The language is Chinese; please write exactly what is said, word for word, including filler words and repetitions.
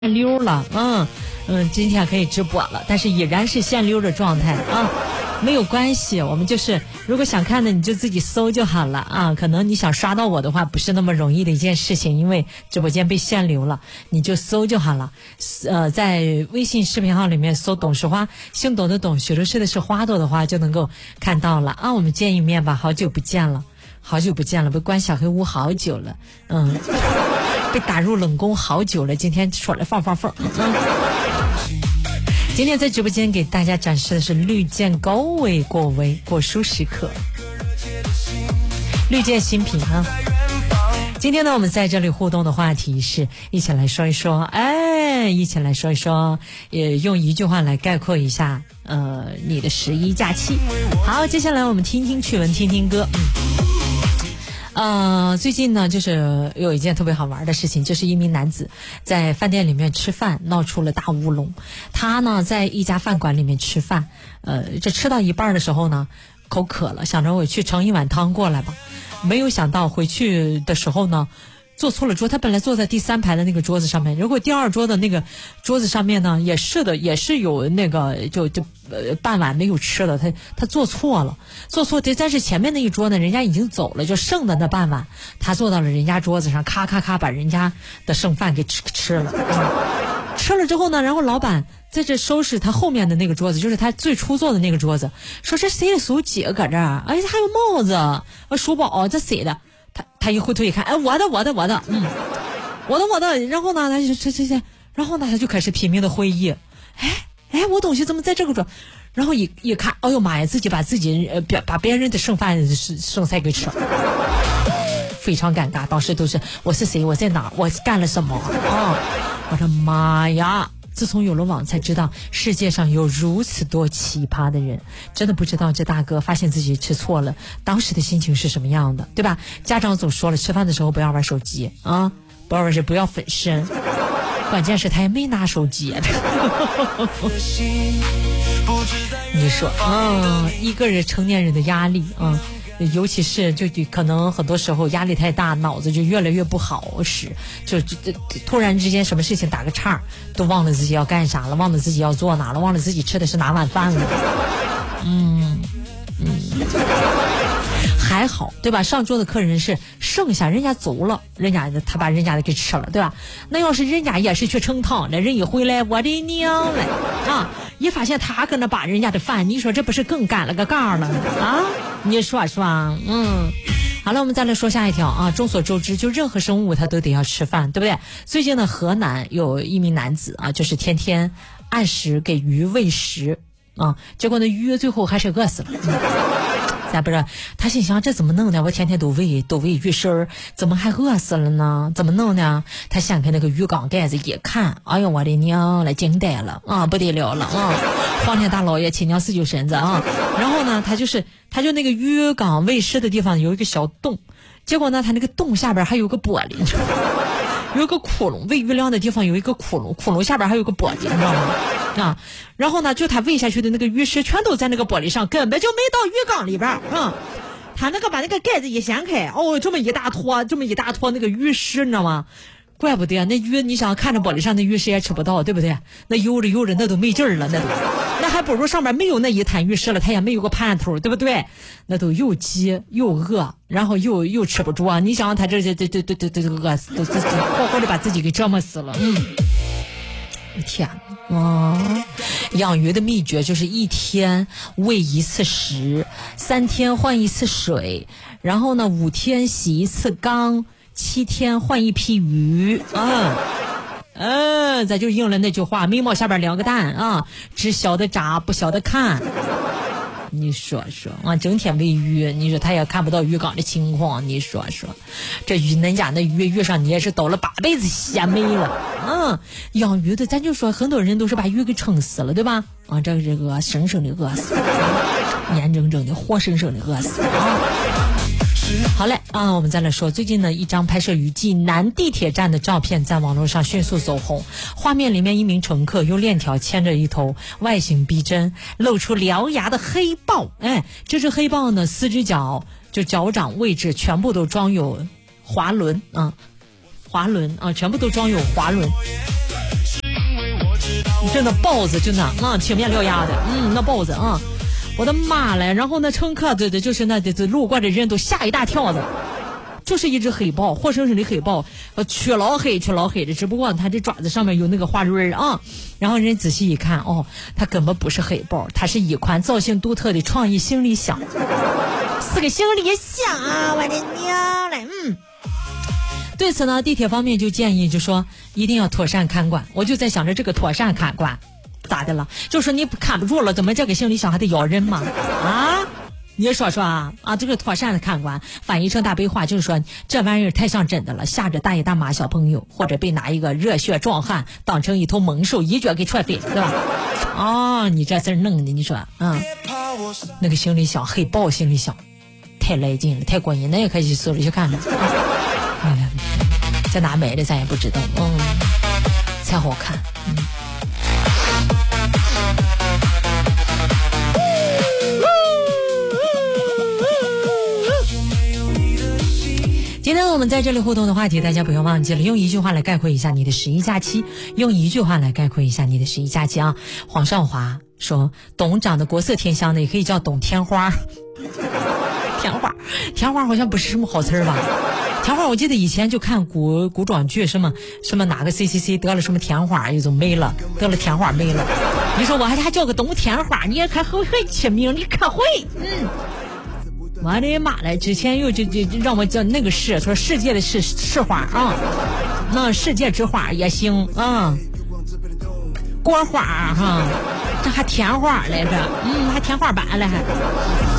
限溜了，嗯嗯，今天可以直播了，但是已然是限溜的状态啊，没有关系，我们就是如果想看的你就自己搜就好了啊。可能你想刷到我的话不是那么容易的一件事情，因为直播间被限流了，你就搜就好了。呃，在微信视频号里面搜董事花，姓董的董，学的是的是花朵的花，就能够看到了啊。我们见一面吧，好久不见了，好久不见了，被关小黑屋好久了，嗯。被打入冷宫好久了，今天出来放放放。嗯，今天在直播间给大家展示的是绿箭高维果味果蔬时刻，绿箭新品啊。今天呢，我们在这里互动的话题是一起来说一说，哎，一起来说一说，也用一句话来概括一下，呃，你的十一假期。好，接下来我们听听趣闻，听听歌。嗯。呃，最近呢，就是有一件特别好玩的事情，就是一名男子在饭店里面吃饭，闹出了大乌龙。他呢，在一家饭馆里面吃饭，呃，这吃到一半的时候呢，口渴了，想着我去盛一碗汤过来吧。没有想到回去的时候呢，坐错了桌。他本来坐在第三排的那个桌子上面，如果第二桌的那个桌子上面呢，也是的，也是有那个就就呃半碗没有吃的，他他坐错了，坐错的。但是前面那一桌呢，人家已经走了，就剩的那半碗，他坐到了人家桌子上，咔咔咔把人家的剩饭给吃吃了。嗯、吃了之后呢，然后老板在这收拾他后面的那个桌子，就是他最初坐的那个桌子，说这谁的手机搁这儿？哎，还有帽子、书包，这谁的？他他一回头一看，哎，我的我的我的，嗯，我的我的。然后呢，他就这这这，然后呢，他就开始拼命的会意，哎哎，我东西怎么在这个桌？然后一一看，哎呦妈呀，自己把自己呃把把别人的剩饭剩菜给吃了，非常尴尬。当时都是我是谁，我在哪，我干了什么啊？我的妈呀！自从有了网才知道世界上有如此多奇葩的人，真的不知道这大哥发现自己吃错了当时的心情是什么样的，对吧？家长总说了，吃饭的时候不要玩手机啊，不要玩不要粉身，关键是他也没拿手机。你说啊，一个人成年人的压力啊，尤其是就可能很多时候压力太大，脑子就越来越不好使，就就突然之间什么事情打个岔，都忘了自己要干啥了，忘了自己要做哪了，忘了自己吃的是哪碗饭了。嗯嗯，还好对吧？上桌的客人是剩下，人家走了，人家他把人家的给吃了，对吧？那要是人家也是去盛汤的，人一回来，我的娘嘞啊！一发现他搁那把人家的饭，你说这不是更干了个杠了啊？你说说，嗯，好了，我们再来说下一条啊。众所周知，就任何生物它都得要吃饭，对不对？最近呢，河南有一名男子啊，就是天天按时给鱼喂食啊，结果呢，鱼最后还是饿死了。嗯咱不是，他心想这怎么弄呢？我天天都喂都喂鱼食儿，怎么还饿死了呢？怎么弄呢？他掀开那个鱼缸盖子一看，哎呦我的娘了，惊呆了啊，不得了了啊！黄天大老爷亲娘四九身子啊！然后呢，他就是他就那个鱼缸喂食的地方有一个小洞，结果呢，他那个洞下边还有个玻璃，有一个窟窿，喂鱼粮的地方有一个窟窿，窟窿下边还有个玻璃，你知道吗？啊，然后呢，就他喂下去的那个鱼食全都在那个玻璃上，根本就没到鱼缸里边啊、嗯。他那个把那个盖子一掀开，哦，这么一大坨，这么一大坨那个鱼食，你知道吗？怪不得那鱼，你想看着玻璃上的鱼食也吃不到，对不对？那游着游着那都没劲儿了，那都，那还不如上面没有那一滩鱼食了，他也没有个盼头，对不对？那都又急又饿，然后又又吃不住啊！你想他这这这这这这这饿死，都自己活活的把自己给折磨死了，嗯。天啊！养鱼的秘诀就是一天喂一次食，三天换一次水，然后呢五天洗一次缸，七天换一批鱼啊。嗯，咱就应了那句话，眉毛下边两个蛋啊，只晓得眨不晓得看。你说说啊，整天喂鱼，你说他也看不到鱼缸的情况，你说说，这鱼恁家那鱼遇上你也是倒了八辈子血没了。嗯，养鱼的咱就说很多人都是把鱼给撑死了，对吧？啊，这个这个生生的饿死，眼睁睁的活生生的饿死啊。好嘞啊，我们再来说，最近呢，一张拍摄于济南地铁站的照片在网络上迅速走红。画面里面一名乘客用链条牵着一头外形逼真、露出獠牙的黑豹。哎，这只黑豹呢，四只脚就脚掌位置全部都装有滑轮啊，滑轮啊，全部都装有滑轮。 真的包子就那啊青面獠牙的，嗯，那包子啊，我的妈嘞！然后那乘客的的就是那这路过的人都吓一大跳的。就是一只黑豹，活生生的黑豹，呃，黢老黑黢老黑的，只不过它这爪子上面有那个花蕊啊。然后人仔细一看，哦，它根本不是黑豹，它是一款造型独特的创意行李箱，是个行李箱啊！我的娘嘞，嗯。对此呢，地铁方面就建议就说一定要妥善看管。我就在想着这个妥善看管咋的了？就是你看不住了，怎么这个行李箱还得咬人吗？啊？你说说啊啊，这个妥善的看管翻译成大白话就是说，这玩意儿太像真的了，吓着大爷大妈小朋友，或者被哪一个热血壮汉当成一头猛兽一脚给踹飞，对吧？啊，你这事儿弄的，你说，嗯，那个行李箱黑豹行李箱，太来劲了，太过瘾，那也可以去搜着去看看。嗯，在哪买的咱也不知道，嗯，才好看，嗯。今天我们在这里互动的话题，大家不要忘记了，用一句话来概括一下你的十一假期，用一句话来概括一下你的十一假期啊。黄少华说，董长得国色天香的也可以叫董天花。天花，天花好像不是什么好词儿吧？天花我记得以前就看古古装剧，什么什么哪个 C C C 得了什么天花也就没了，得了天花没了。你说我还还叫个董天花，你也可会会起名，你可会，嗯。我的妈嘞！之前又就就让我叫那个市，说世界的市市花啊，那世界之花也行啊，国花哈，这还天花来着，嗯，还天花板了还。